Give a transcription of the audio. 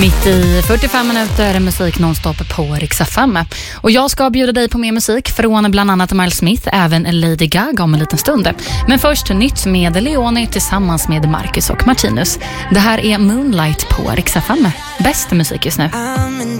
Mitt i 45 minuter musik nonstop på Rix FM. Och jag ska bjuda dig på mer musik från bland annat Miles Smith, även Lady Gaga om en liten stund. Men först nytt med Leone tillsammans med Marcus och Martinus. Det här är Moonlight på Rix FM. Bäst musik just nu. I'm in